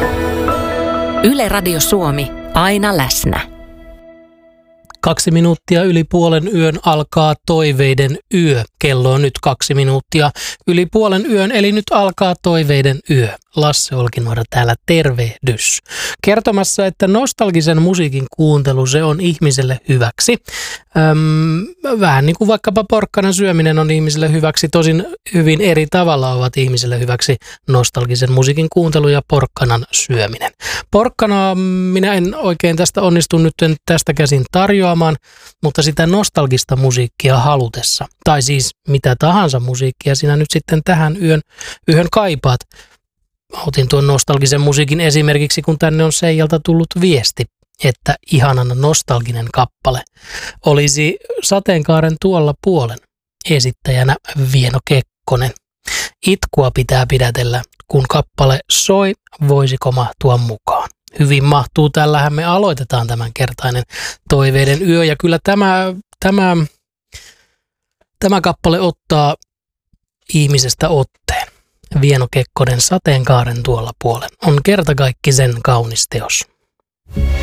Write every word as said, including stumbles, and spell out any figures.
Yle Radio Suomi, aina läsnä. Kaksi minuuttia yli puolen yön alkaa Toiveiden yö. Kello on nyt kaksi minuuttia yli puolen yön, eli nyt alkaa Toiveiden yö. Lasse Olkinuora täällä, tervehdys. Kertomassa, että nostalgisen musiikin kuuntelu, se on ihmiselle hyväksi. Öm, vähän niin kuin vaikkapa porkkanan syöminen on ihmiselle hyväksi. Tosin hyvin eri tavalla ovat ihmiselle hyväksi nostalgisen musiikin kuuntelu ja porkkanan syöminen. Porkkanaa minä en oikein tästä onnistu nyt tästä käsin tarjoamaan, mutta sitä nostalgista musiikkia halutessa, tai siis mitä tahansa musiikkia sinä nyt sitten tähän yön, yhön kaipaat. Otin tuon nostalgisen musiikin esimerkiksi, kun tänne on Seijalta tullut viesti, että ihanan nostalginen kappale olisi Sateenkaaren tuolla puolen, esittäjänä Vieno Kekkonen. Itkua pitää pidätellä, kun kappale soi, voisiko mahtua mukaan. Hyvin mahtuu, tällähän me aloitetaan tämänkertainen Toiveiden yö, ja kyllä tämä, tämä, tämä kappale ottaa ihmisestä otteen. Vieno Kekkonen, Sateenkaaren tuolla puolen on kertakaikkisen kaunis teos.